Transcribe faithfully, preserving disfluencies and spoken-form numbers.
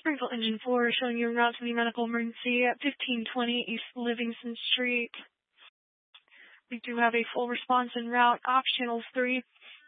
Springfield Engine four showing you en route to the medical emergency at fifteen twenty East Livingston Street. We do have a full response en route off channel three.